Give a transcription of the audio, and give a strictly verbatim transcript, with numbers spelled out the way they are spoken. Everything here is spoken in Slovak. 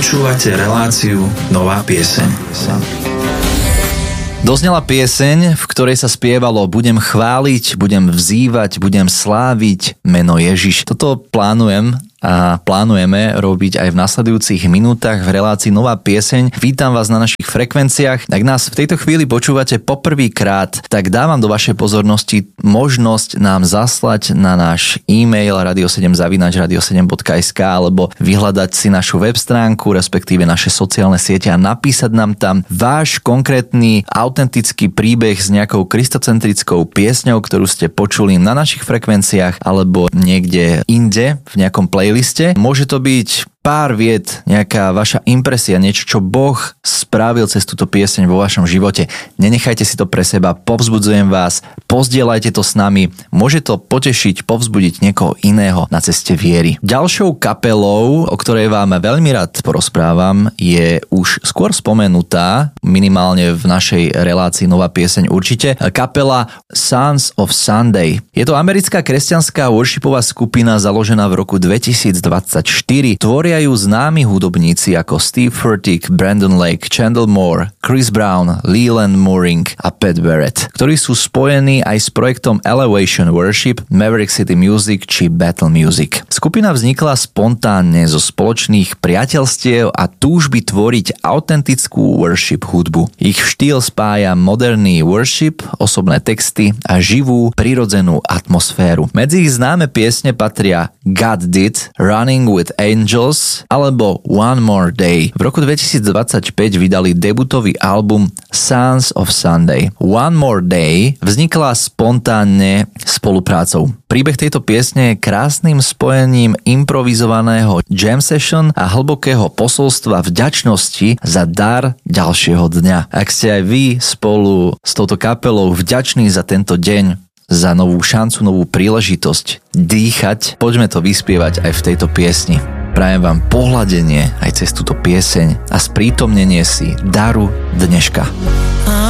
Počúvate reláciu Nová pieseň. Doznela pieseň, v ktorej sa spievalo budem chváliť, budem vzývať, budem sláviť meno Ježiš. Toto plánujem a plánujeme robiť aj v nasledujúcich minútach v relácii Nová pieseň. Vítam vás na našich frekvenciách. Ak nás v tejto chvíli počúvate poprvýkrát, tak dávam do vašej pozornosti možnosť nám zaslať na náš e-mail radio sedem zavináč radio sedem bodka es ká alebo vyhľadať si našu web stránku, respektíve naše sociálne siete a napísať nám tam váš konkrétny autentický príbeh s nejakou kristocentrickou piesňou, ktorú ste počuli na našich frekvenciách alebo niekde inde v nejakom play liste. Môže to byť pár viet, nejaká vaša impresia, niečo, čo Boh spravil cez túto pieseň vo vašom živote. Nenechajte si to pre seba, povzbudzujem vás, pozdieľajte to s nami, môže to potešiť, povzbudiť niekoho iného na ceste viery. Ďalšou kapelou, o ktorej vám veľmi rád porozprávam, je už skôr spomenutá, minimálne v našej relácii Nová pieseň určite, kapela Sons of Sunday. Je to americká kresťanská worshipová skupina založená v roku dvetisícdvadsaťštyri. Tvoria ju známi hudobníci ako Steve Furtick, Brandon Lake, Chandler Moore, Chris Brown, Leland Mooring a Pat Barrett, ktorí sú spojení aj s projektom Elevation Worship, Maverick City Music či Battle Music. Skupina vznikla spontánne zo spoločných priateľstiev a túžby tvoriť autentickú worship hudbu. Ich štýl spája moderný worship, osobné texty a živú, prirodzenú atmosféru. Medzi ich známe piesne patria God Did, Running with Angels alebo One More Day. V roku dvetisícdvadsaťpäť vydali debutový album Sons of Sunday. One More Day vznikla spontánne spoluprácou. Príbeh tejto piesne je krásnym spojením improvizovaného jam session a hlbokého posolstva vďačnosti za dar ďalšieho dňa. Ak ste aj vy spolu s touto kapelou vďační za tento deň, za novú šancu, novú príležitosť dýchať, poďme to vyspievať aj v tejto piesni. Prajem vám pohľadenie aj cez túto pieseň a sprítomnenie si daru dneška.